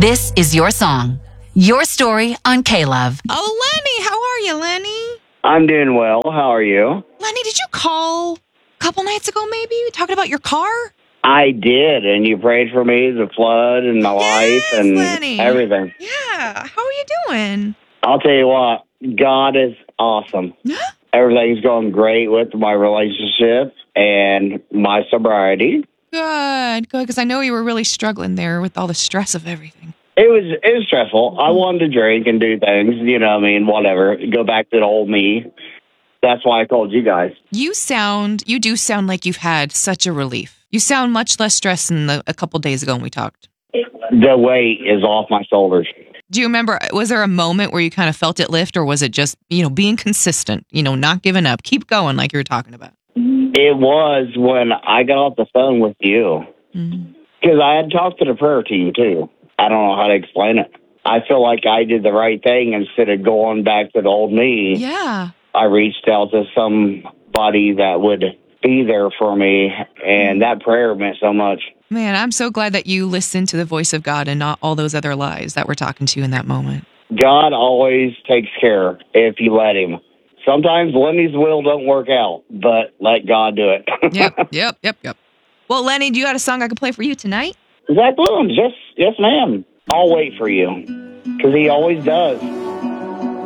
This is your song, your story on K-Love. Oh, Lenny, how are you, Lenny? I'm doing well. How are you? Lenny, did you call a couple nights ago maybe talking about your car? I did, and you prayed for me, the flood and my life and Lenny. everything. Yeah, how are you doing? I'll tell you what, God is awesome. Everything's going great with my relationship and my sobriety. Good, because I know you were really struggling there with all the stress of everything. It was stressful. I wanted to drink and do things, whatever. Go back to the old me. That's why I called you guys. You do sound like you've had such a relief. You sound much less stressed than a couple days ago when we talked. The weight is off my shoulders. Do you remember, was there a moment where you kind of felt it lift, or was it just, being consistent, not giving up, keep going like you were talking about? It was when I got off the phone with you. Because I had talked to the prayer team, too. I don't know how to explain it. I feel like I did the right thing instead of going back to the old me. Yeah. I reached out to somebody that would be there for me, and that prayer meant so much. Man, I'm so glad that you listened to the voice of God and not all those other lies that were talking to you in that moment. God always takes care if you let him. Sometimes Lenny's will don't work out, but let God do it. Yep. Well, Lenny, do you got a song I can play for you tonight? Zach Bloom, yes, ma'am. I'll wait for you, because he always does.